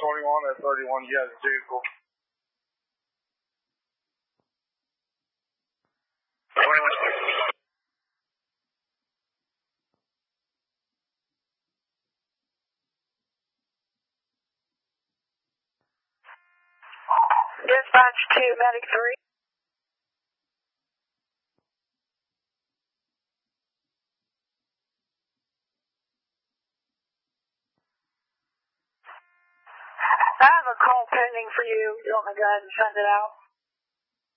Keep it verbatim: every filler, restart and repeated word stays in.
twenty-one at thirty-one, you have a vehicle. twenty-one. Dispatch to Medic three. I have a call pending for you. You want me to go ahead and send it out?